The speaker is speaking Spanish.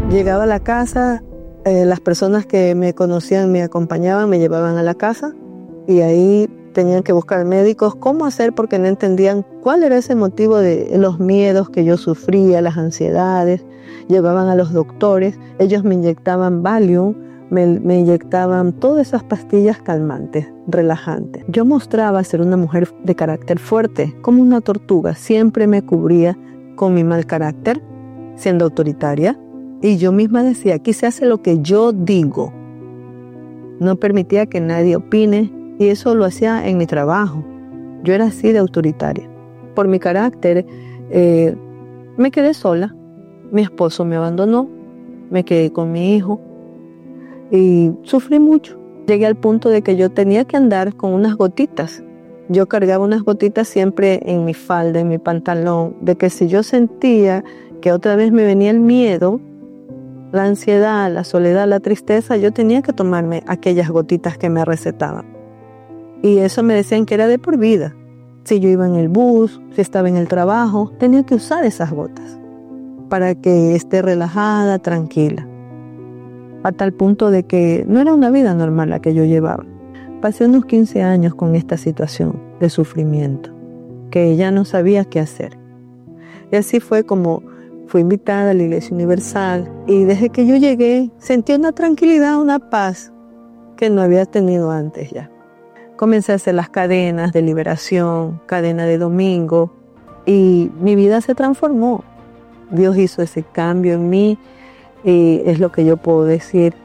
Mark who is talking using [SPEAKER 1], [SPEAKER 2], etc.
[SPEAKER 1] Llegaba a la casa, las personas que me conocían me acompañaban, me llevaban a la casa y ahí tenían que buscar médicos cómo hacer porque no entendían cuál era ese motivo de los miedos que yo sufría, las ansiedades. Llevaban a los doctores, ellos me inyectaban Valium, me inyectaban todas esas pastillas calmantes, relajantes. Yo mostraba ser una mujer de carácter fuerte, como una tortuga. Siempre me cubría con mi mal carácter, siendo autoritaria. Y yo misma decía, aquí se hace lo que yo digo. No permitía que nadie opine y eso lo hacía en mi trabajo. Yo era así de autoritaria. Por mi carácter me quedé sola. Mi esposo me abandonó, me quedé con mi hijo y sufrí mucho. Llegué al punto de que yo tenía que andar con unas gotitas. Yo cargaba unas gotitas siempre en mi falda, en mi pantalón, de que si yo sentía que otra vez me venía el miedo, la ansiedad, la soledad, la tristeza, yo tenía que tomarme aquellas gotitas que me recetaban. Y eso me decían que era de por vida. Si yo iba en el bus, si estaba en el trabajo, tenía que usar esas gotas para que esté relajada, tranquila. A tal punto de que no era una vida normal la que yo llevaba. Pasé unos 15 años con esta situación de sufrimiento, que ya no sabía qué hacer. Y así fue como fui invitada a la Iglesia Universal y desde que yo llegué sentí una tranquilidad, una paz que no había tenido antes ya. Comencé a hacer las cadenas de liberación, cadena de domingo y mi vida se transformó. Dios hizo ese cambio en mí y es lo que yo puedo decir